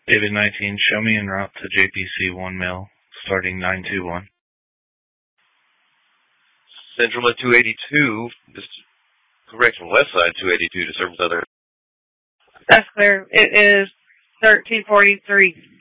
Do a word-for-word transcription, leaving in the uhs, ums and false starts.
David nineteen, show me en route to J P C one mil, starting nine two one. Central at two eighty-two, just correction, west side two eighty-two to service other. That's clear. It is thirteen forty-three.